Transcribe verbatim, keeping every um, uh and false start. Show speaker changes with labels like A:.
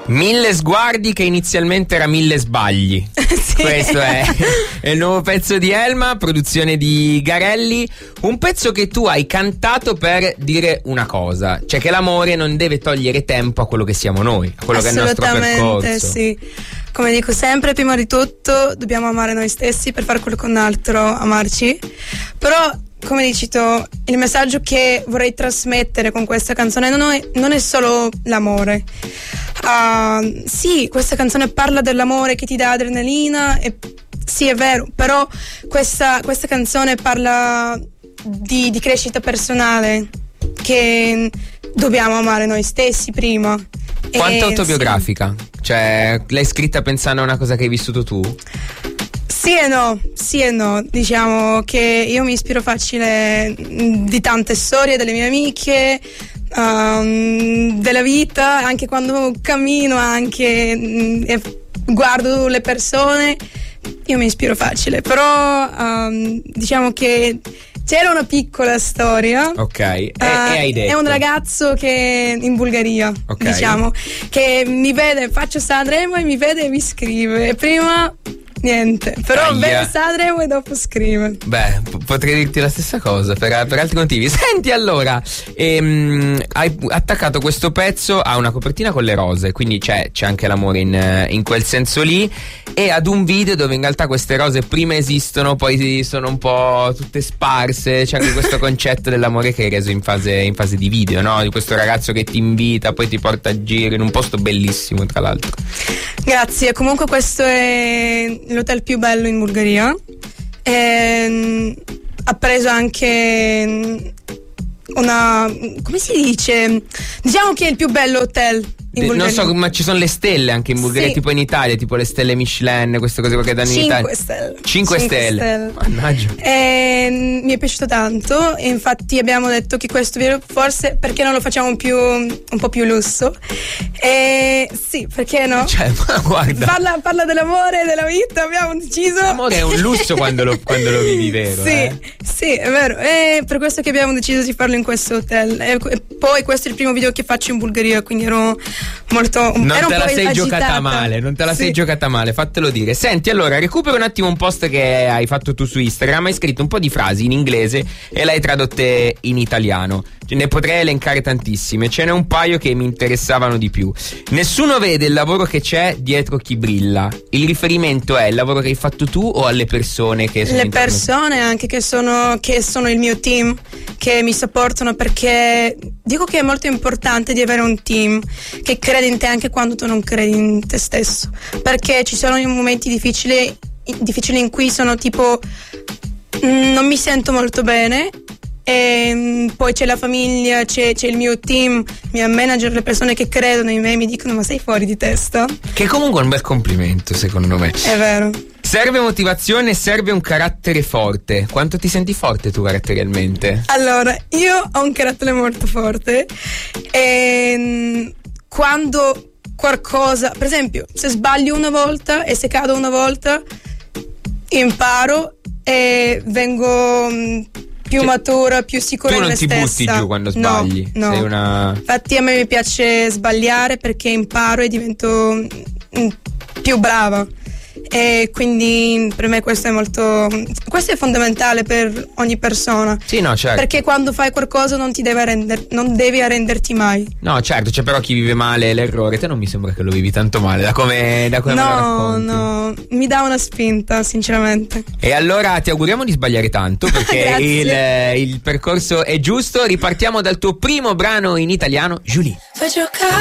A: Mille sguardi che inizialmente era mille sbagli. Sì. Questo è, è il nuovo pezzo di Elma, produzione di Garelli. Un pezzo che tu hai cantato per dire una cosa, cioè che l'amore non deve togliere tempo a quello che siamo noi, a quello che è il nostro percorso.
B: Assolutamente sì. Come dico sempre, prima di tutto dobbiamo amare noi stessi per fare qualcun altro amarci. Però, come dici tu, il messaggio che vorrei trasmettere con questa canzone non è, non è solo l'amore. Uh, sì, questa canzone parla dell'amore che ti dà adrenalina, e sì, è vero, però questa, questa canzone parla di, di crescita personale, che dobbiamo amare noi stessi prima.
A: Quanto
B: e,
A: autobiografica? Sì. Cioè, l'hai scritta pensando a una cosa che hai vissuto tu?
B: Sì e no, sì e no. Diciamo che io mi ispiro facile di tante storie delle mie amiche, um, della vita, anche quando cammino, anche um, e guardo le persone, io mi ispiro facile. Però um, diciamo che c'era una piccola storia.
A: Ok, e,
B: uh,
A: e hai detto?
B: È un ragazzo che in Bulgaria,
A: okay,
B: diciamo, che mi vede, faccio Sanremo e mi vede e mi scrive. E prima niente, però
A: Aia.
B: vede Sanremo e dopo scrive.
A: Beh, p- potrei dirti la stessa cosa per, per altri motivi. Senti, allora, ehm, hai attaccato questo pezzo a una copertina con le rose, quindi c'è, c'è anche l'amore in, in quel senso lì, e ad un video dove in realtà queste rose prima esistono, poi sono un po' tutte sparse. C'è anche questo concetto dell'amore che hai reso in fase, in fase di video, no? Di questo ragazzo che ti invita, poi ti porta a giro in un posto bellissimo, tra l'altro.
B: Grazie, comunque questo è l'hotel più bello in Bulgaria. E, ha preso anche una, come si dice? Diciamo che è il più bello hotel in
A: De,
B: Bulgaria.
A: non so, ma ci sono le stelle anche in Bulgaria, sì, tipo in Italia, tipo le stelle Michelin, queste cose che danno in Italia.
B: cinque stelle.
A: cinque stelle.
B: stelle.
A: Mannaggia.
B: E, mi è piaciuto tanto, e infatti abbiamo detto che questo video forse perché non lo facciamo più un po' più lusso. E sì, perché no?
A: Cioè, ma guarda.
B: Parla, parla dell'amore, della vita, abbiamo deciso.
A: L'amore è un lusso quando lo, quando lo vivi, vero?
B: Sì,
A: eh?
B: sì, è vero. E per questo che abbiamo deciso di farlo in questo hotel. E, e poi questo è il primo video che faccio in Bulgaria, quindi ero molto
A: non
B: ero
A: te
B: un
A: la
B: po'
A: sei
B: agitata.
A: giocata male, non te la
B: sì.
A: sei giocata male, fatelo dire. Senti, allora, recupero un attimo un post che hai fatto tu su Instagram. Hai scritto un po' di frasi in inglese e le hai tradotte in italiano. Ne potrei elencare tantissime, ce n'è un paio che mi interessavano di più. Nessuno vede il lavoro che c'è dietro chi brilla. Il riferimento è il lavoro che hai fatto tu o alle persone che sono
B: le
A: intorno?
B: persone anche che sono che sono il mio team, che mi supportano, perché dico che è molto importante di avere un team che crede in te anche quando tu non credi in te stesso, perché ci sono momenti difficili difficili in cui sono tipo mh, non mi sento molto bene. E poi c'è la famiglia, c'è, c'è il mio team, il mio manager, le persone che credono in me mi dicono ma sei fuori di testa?
A: Che comunque è un bel complimento, secondo me.
B: È vero.
A: Serve motivazione, serve un carattere forte. Quanto ti senti forte tu caratterialmente?
B: Allora, io ho un carattere molto forte e quando qualcosa, per esempio, se sbaglio una volta e se cado una volta, imparo e vengo più cioè, matura, più sicura in me stessa.
A: Tu non ti butti giù quando sbagli?
B: No, no.
A: Sei una...
B: Infatti a me mi piace sbagliare perché imparo e divento più brava. E quindi per me questo è molto questo è fondamentale per ogni persona.
A: Sì, no, certo.
B: Perché quando fai qualcosa non ti deve arrender, non devi arrenderti mai.
A: No, certo, c'è però chi vive male l'errore. Te non mi sembra che lo vivi tanto male da come, da come
B: no,
A: me lo racconti.
B: No, mi dà una spinta, sinceramente.
A: E allora ti auguriamo di sbagliare tanto, perché il, il percorso è giusto. Ripartiamo dal tuo primo brano in italiano, Julie.